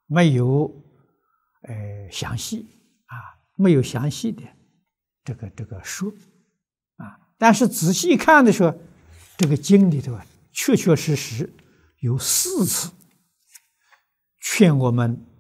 没有详细啊，没有详细的这个说啊。但是仔细看的时候，这个经里头确确实实有4次劝我们